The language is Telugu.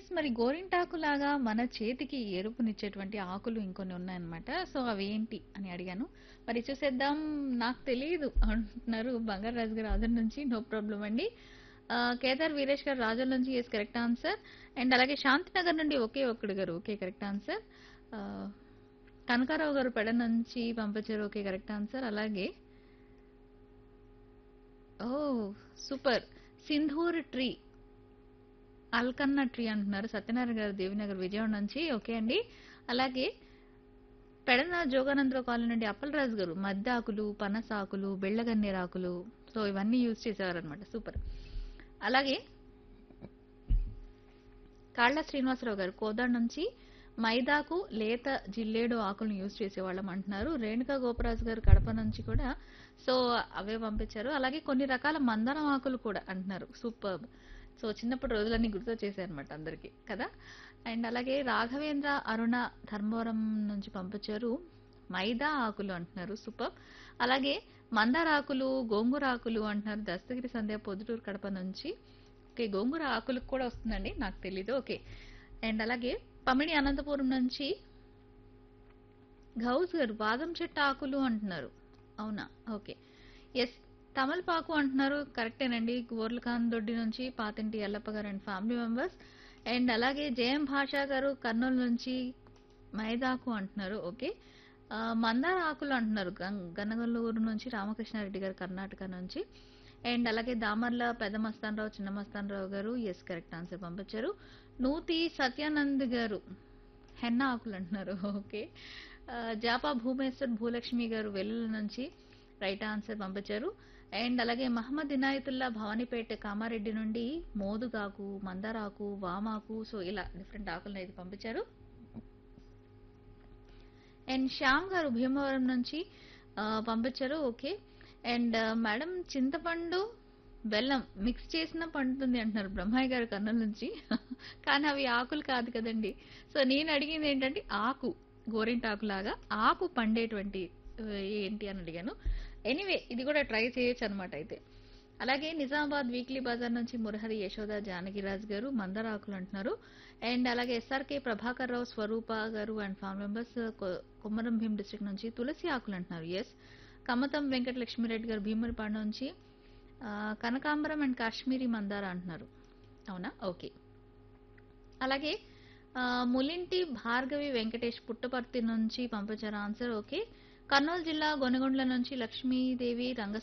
యెస్. మరి గోరింటాకులాగా మన చేతికి ఎరుపునిచ్చేటువంటి ఆకులు ఇంకొన్ని ఉన్నాయన్నమాట. సో, అవేంటి అని అడిగాను. మరి చూసేద్దాం. నాకు తెలీదు అంటున్నారు బంగారాజు గారు రాజోల్ నుంచి. నో ప్రాబ్లమ్ అండి. కేదార్ వీరేష్ గారు రాజోల్ నుంచి యెస్ కరెక్ట్ ఆన్సర్. అండ్ అలాగే శాంతినగర్ నుండి ఒకే ఒక్కడు గారు ఓకే కరెక్ట్ ఆన్సర్. ఆహ్, కనకారావు గారు పెడ నుంచి పంపించారు ఓకే కరెక్ట్ ఆన్సర్. అలాగే ఓహ్! సూపర్. సింధూర్ ట్రీ అల్కన్నా ట్రీ అంటున్నారు సత్యనారాయణ గారు దేవినగర్ విజయవాడ నుంచి ఓకే అండి. అలాగే పెడన జోగానందరావు కాలనీ నుండి అప్పలరాజు గారు మద్ద ఆకులు, పనస ఆకులు, బెళ్ళగన్నేరాకులు సో ఇవన్నీ యూజ్ చేసేవారనమాట. సూపర్. అలాగే కాళ్ళ శ్రీనివాసరావు గారు కోదాడ నుంచి మైదాకు లేత జిల్లేడు ఆకులను యూజ్ చేసేవాళ్ళం అంటున్నారు. రేణుకా గోపరాజు గారు కడప నుంచి కూడా సో అవే పంపించారు. అలాగే కొన్ని రకాల మందారం ఆకులు కూడా అంటున్నారు. సూపర్. సో చిన్నప్పటి రోజులన్నీ గుర్తు చేశారనమాట అందరికి కదా. అండ్ అలాగే రాఘవేంద్ర అరుణ ధర్మవరం నుంచి పంపించారు మైదా ఆకులు అంటున్నారు. సూపర్. అలాగే మందార ఆకులు గోంగూర ఆకులు అంటున్నారు దస్తగిరి సంధ్య పొద్దుటూరు కడప నుంచి. ఓకే గోంగూర ఆకులకు కూడా వస్తుందండి నాకు తెలీదు. ఓకే. అండ్ అలాగే పమిడి అనంతపురం నుంచి గౌస్ గారు బాదం చెట్టు ఆకులు అంటున్నారు. అవునా ఓకే. ఎస్ తమలపాకు అంటున్నారు కరెక్టేనండి. గోర్లఖాన్ దొడ్డి నుంచి పాతింటి ఎల్లప్ప గారు అండ్ ఫ్యామిలీ మెంబర్స్. అండ్ అలాగే జయం భాషా గారు కర్నూలు నుంచి మైదాకు అంటున్నారు. ఓకే. మందార ఆకులు అంటున్నారు గనగలూరు నుంచి రామకృష్ణారెడ్డి గారు కర్ణాటక నుంచి. అండ్ అలాగే దామర్ల పెద్ద మస్తానరావు చిన్న మస్తానరావు గారు ఎస్ కరెక్ట్ ఆన్సర్ పంపించారు. నూతి సత్యానంద్ గారు హెన్న ఆకులు అంటున్నారు. ఓకే. జాపా భూమేశ్వర్ భూలక్ష్మి గారు వెల్లుల నుంచి రైట్ ఆన్సర్ పంపించారు. అండ్ అలాగే మహమ్మద్ ఇనాయతుల్లా భవానీపేట కామారెడ్డి నుండి మోదుగాకు మందారాకు వామాకు సో ఇలా డిఫరెంట్ ఆకులను అయితే పంపించారు. అండ్ శ్యామ్ గారు భీమవరం నుంచి పంపించారు. ఓకే. అండ్ మేడం చింతపండు బెల్లం మిక్స్ చేసిన పండుతుంది అంటున్నారు బ్రహ్మయ్య గారు కర్నూలు నుంచి. కానీ అవి ఆకులు కాదు కదండి. సో నేను అడిగింది ఏంటంటే ఆకు గోరింటాకు లాగా ఆకు పండేటువంటి ఆ, ఏంటి అని అడిగాను. ఎనీవే ఇది కూడా ట్రై చేయొచ్చు అనమాట అయితే. అలాగే నిజామాబాద్ వీక్లీ బజార్ నుంచి మురహరి యశోద జానకిరాజ్ గారు మందార ఆకులు అంటున్నారు. అండ్ అలాగే ఎస్ఆర్కే ప్రభాకర్ రావు స్వరూప గారు and family members Komaram Bheem district నుంచి తులసి ఆకులు అంటున్నారు. ఎస్ కమతం వెంకట లక్ష్మీరెడ్డి గారు భీమునిపాడు నుంచి కనకాంబరం అండ్ కాశ్మీరీ మందార అంటున్నారు. అవునా ఓకే. అలాగే ములింటి భార్గవి వెంకటేష్ పుట్టపర్తి నుంచి పంపించారు ఆన్సర్. ఓకే. కర్నూలు జిల్లా గొనగొండ్ల నుంచి లక్ష్మీదేవి